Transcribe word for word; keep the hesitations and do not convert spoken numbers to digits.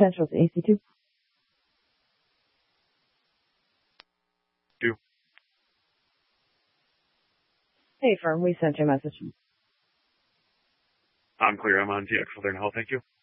Central to A C two. Two. Hey, firm, we sent you a message. I'm clear. I'm on T X Southern Health. Thank you.